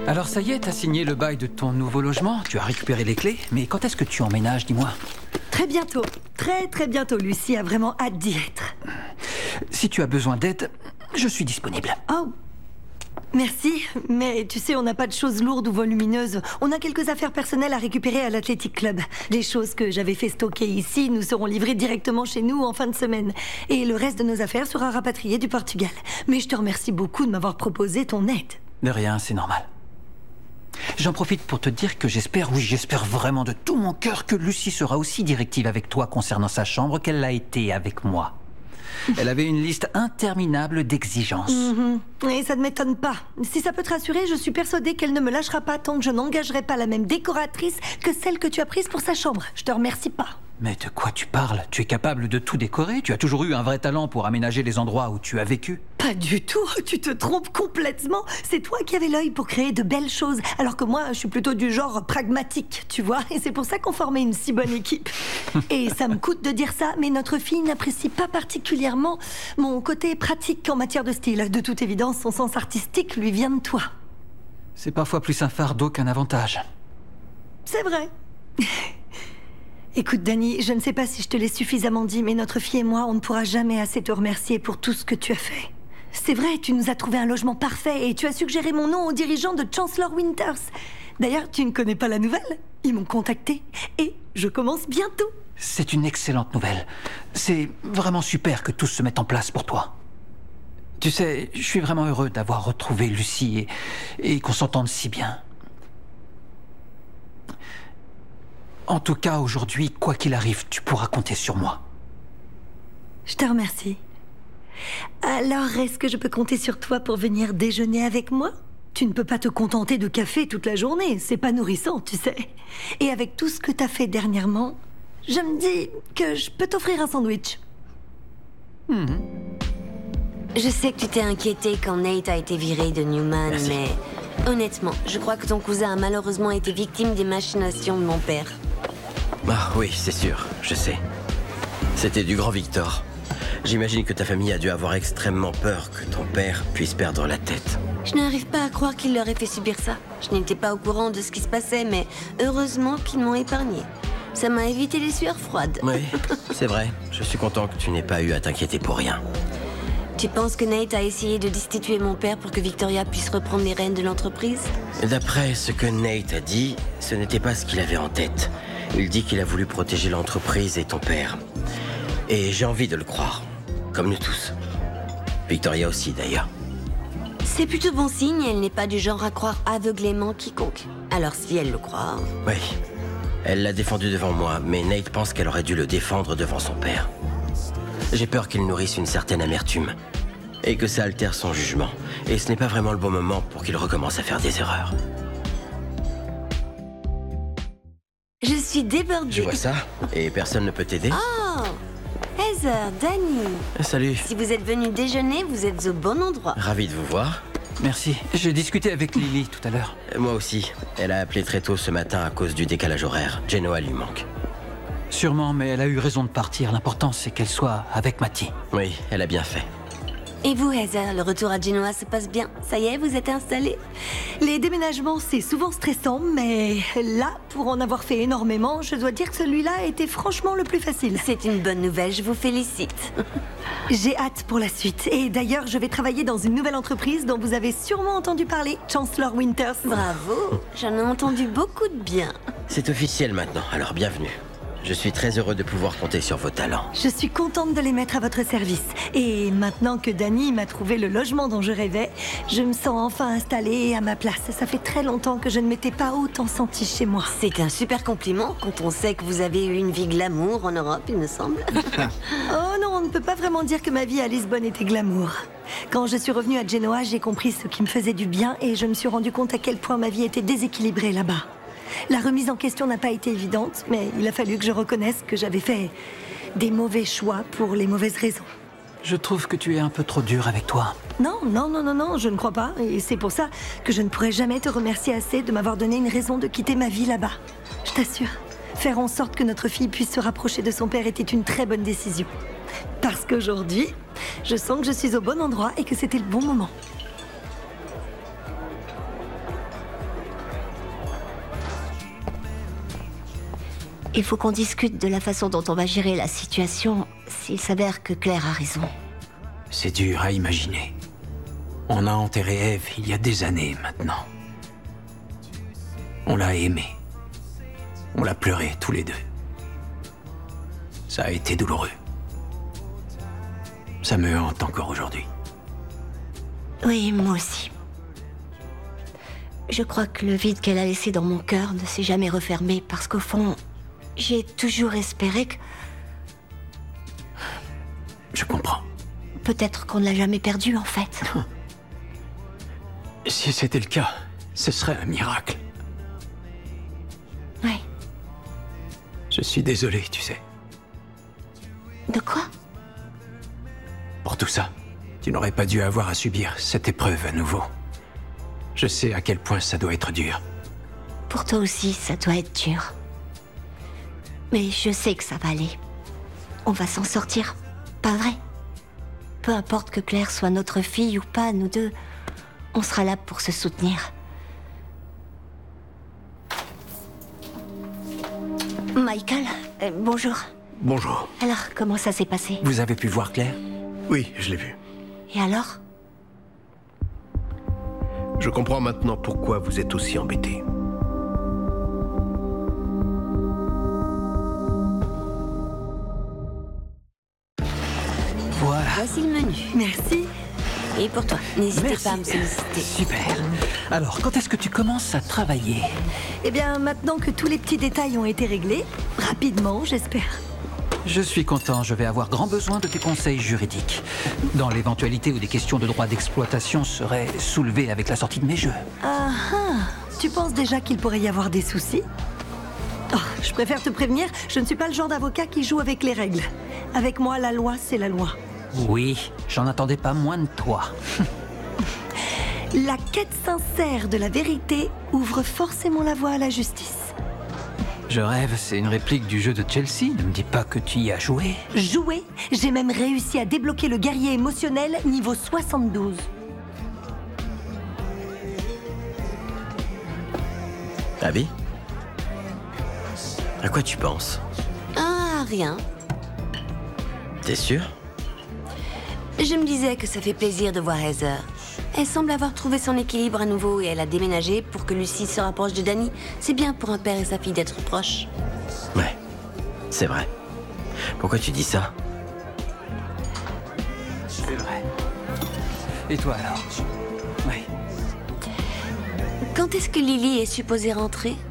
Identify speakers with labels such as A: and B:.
A: Alors ça y est, t'as signé le bail de ton nouveau logement, tu as récupéré les clés, mais quand est-ce que tu emménages, dis-moi?
B: Très bientôt, très bientôt. Lucie a vraiment hâte d'y être.
A: Si tu as besoin d'aide, je suis disponible.
B: Oh, merci, mais tu sais, on n'a pas de choses lourdes ou volumineuses. On a quelques affaires personnelles à récupérer à l'Athletic Club. Les choses que j'avais fait stocker ici nous seront livrées directement chez nous en fin de semaine. Et le reste de nos affaires sera rapatrié du Portugal. Mais je te remercie beaucoup de m'avoir proposé ton aide.
A: De rien, c'est normal. J'en profite pour te dire que j'espère vraiment de tout mon cœur que Lucie sera aussi directive avec toi concernant sa chambre qu'elle l'a été avec moi. Elle avait une liste interminable d'exigences.
B: Et ça ne m'étonne pas. Si ça peut te rassurer, je suis persuadée qu'elle ne me lâchera pas tant que je n'engagerai pas la même décoratrice que celle que tu as prise pour sa chambre. Je te remercie pas.
A: Mais de quoi tu parles? Tu es capable de tout décorer? Tu as toujours eu un vrai talent pour aménager les endroits où tu as vécu?
B: Pas du tout, tu te trompes complètement. C'est toi qui avais l'œil pour créer de belles choses, alors que moi, je suis plutôt du genre pragmatique, tu vois. Et c'est pour ça qu'on formait une si bonne équipe. Et ça me coûte de dire ça, mais notre fille n'apprécie pas particulièrement mon côté pratique en matière de style. De toute évidence, son sens artistique lui vient de toi.
A: C'est parfois plus un fardeau qu'un avantage.
B: C'est vrai. Écoute, Dani, je ne sais pas si je te l'ai suffisamment dit, mais notre fille et moi, on ne pourra jamais assez te remercier pour tout ce que tu as fait. C'est vrai, tu nous as trouvé un logement parfait et tu as suggéré mon nom aux dirigeants de Chancellor Winters. D'ailleurs, tu ne connais pas la nouvelle? Ils m'ont contacté et je commence bientôt.
A: C'est une excellente nouvelle. C'est vraiment super que tout se mette en place pour toi. Tu sais, je suis vraiment heureux d'avoir retrouvé Lucie et qu'on s'entende si bien. En tout cas, aujourd'hui, quoi qu'il arrive, tu pourras compter sur moi.
B: Je te remercie. Alors, est-ce que je peux compter sur toi pour venir déjeuner avec moi? Tu ne peux pas te contenter de café toute la journée, c'est pas nourrissant, tu sais. Et avec tout ce que t'as fait dernièrement, je me dis que je peux t'offrir un sandwich.
C: Je sais que tu t'es inquiété quand Nate a été viré de Newman,
A: Merci.
C: mais honnêtement, je crois que ton cousin a malheureusement été victime des machinations de mon père.
D: Ah oui, c'est sûr, je sais. C'était du grand Victor. J'imagine que ta famille a dû avoir extrêmement peur que ton père puisse perdre la tête.
C: Je n'arrive pas à croire qu'il leur ait fait subir ça. Je n'étais pas au courant de ce qui se passait, mais heureusement qu'ils m'ont épargné. Ça m'a évité les sueurs froides.
D: Oui, c'est vrai. Je suis content que tu n'aies pas eu à t'inquiéter pour rien.
C: Tu penses que Nate a essayé de destituer mon père pour que Victoria puisse reprendre les rênes de l'entreprise?
D: D'après ce que Nate a dit, ce n'était pas ce qu'il avait en tête. Il dit qu'il a voulu protéger l'entreprise et ton père. Et j'ai envie de le croire. Comme nous tous. Victoria aussi, d'ailleurs.
C: C'est plutôt bon signe, elle n'est pas du genre à croire aveuglément quiconque. Alors si elle le croit...
D: Oui. Elle l'a défendu devant moi, mais Nate pense qu'elle aurait dû le défendre devant son père. J'ai peur qu'il nourrisse une certaine amertume. Et que ça altère son jugement. Et ce n'est pas vraiment le bon moment pour qu'il recommence à faire des erreurs.
C: Je suis débordée.
D: Je vois ça, et personne ne peut t'aider.
C: Oh, Heather, Dani.
D: Salut.
C: Si vous êtes venu déjeuner, vous êtes au bon endroit.
D: Ravi de vous voir.
A: Merci. J'ai discuté avec Lily tout à l'heure.
D: Moi aussi. Elle a appelé très tôt ce matin à cause du décalage horaire. Genoa lui manque.
A: Sûrement, mais elle a eu raison de partir. L'important, c'est qu'elle soit avec Matty.
D: Oui, elle a bien fait.
C: Et vous, Heather, le retour à Genoa se passe bien? Ça y est, vous êtes installés?
B: Les déménagements, c'est souvent stressant, mais là, pour en avoir fait énormément, je dois dire que celui-là a été franchement le plus facile.
C: C'est une bonne nouvelle, je vous félicite.
B: J'ai hâte pour la suite. Et d'ailleurs, je vais travailler dans une nouvelle entreprise dont vous avez sûrement entendu parler, Chancellor Winters.
C: Bravo, j'en ai entendu beaucoup de bien.
D: C'est officiel maintenant, alors bienvenue. Je suis très heureux de pouvoir compter sur vos talents.
B: Je suis contente de les mettre à votre service. Et maintenant que Dani m'a trouvé le logement dont je rêvais, je me sens enfin installée à ma place. Ça fait très longtemps que je ne m'étais pas autant sentie chez moi.
C: C'est un super compliment quand on sait que vous avez eu une vie glamour en Europe, il me semble.
B: Oh non, on ne peut pas vraiment dire que ma vie à Lisbonne était glamour. Quand je suis revenue à Genoa, j'ai compris ce qui me faisait du bien et je me suis rendu compte à quel point ma vie était déséquilibrée là-bas. La remise en question n'a pas été évidente, mais il a fallu que je reconnaisse que j'avais fait des mauvais choix pour les mauvaises raisons.
A: Je trouve que tu es un peu trop dur avec toi.
B: Non, je ne crois pas. Et c'est pour ça que je ne pourrai jamais te remercier assez de m'avoir donné une raison de quitter ma vie là-bas. Je t'assure, faire en sorte que notre fille puisse se rapprocher de son père était une très bonne décision. Parce qu'aujourd'hui, je sens que je suis au bon endroit et que c'était le bon moment.
C: Il faut qu'on discute de la façon dont on va gérer la situation s'il s'avère que Claire a raison.
E: C'est dur à imaginer. On a enterré Eve il y a des années maintenant. On l'a aimée. On l'a pleuré tous les deux. Ça a été douloureux. Ça me hante encore aujourd'hui.
C: Oui, moi aussi. Je crois que le vide qu'elle a laissé dans mon cœur ne s'est jamais refermé parce qu'au fond, j'ai toujours espéré que...
E: Je comprends.
C: Peut-être qu'on ne l'a jamais perdu en fait.
E: Si c'était le cas, ce serait un miracle.
C: Oui.
E: Je suis désolé, tu sais.
C: De quoi?
E: Pour tout ça, tu n'aurais pas dû avoir à subir cette épreuve à nouveau. Je sais à quel point ça doit être dur.
C: Pour toi aussi, ça doit être dur. Mais je sais que ça va aller. On va s'en sortir, pas vrai? Peu importe que Claire soit notre fille ou pas, nous deux, on sera là pour se soutenir. Michael, bonjour.
F: Bonjour.
C: Alors, comment ça s'est passé?
E: Vous avez pu voir Claire?
F: Oui, je l'ai vu.
C: Et alors?
F: Je comprends maintenant pourquoi vous êtes aussi embêté.
A: Voilà.
C: Voici le menu.
B: Merci.
C: Et pour toi, n'hésitez
A: Merci.
C: pas à me solliciter.
A: Super. Alors, quand est-ce que tu commences à travailler?
B: Eh bien, maintenant que tous les petits détails ont été réglés, rapidement, j'espère.
A: Je suis content, je vais avoir grand besoin de tes conseils juridiques. Dans l'éventualité où des questions de droit d'exploitation seraient soulevées avec la sortie de mes jeux.
B: Ah ah. Tu penses déjà qu'il pourrait y avoir des soucis? Oh, je préfère te prévenir, je ne suis pas le genre d'avocat qui joue avec les règles. Avec moi, la loi, c'est la loi.
A: Oui, j'en attendais pas moins de toi.
B: La quête sincère de la vérité ouvre forcément la voie à la justice.
A: Je rêve, c'est une réplique du jeu de Chelsea. Ne me dis pas que tu y as joué.
B: Jouer, j'ai même réussi à débloquer le guerrier émotionnel niveau 72.
D: Abby? À quoi tu penses?
C: Ah, rien.
D: T'es sûr?
C: Je me disais que ça fait plaisir de voir Heather. Elle semble avoir trouvé son équilibre à nouveau et elle a déménagé pour que Lucy se rapproche de Danny. C'est bien pour un père et sa fille d'être proches.
D: Ouais, c'est vrai. Pourquoi tu dis ça?
A: C'est vrai. Et toi alors? Oui.
C: Quand est-ce que Lily est supposée rentrer?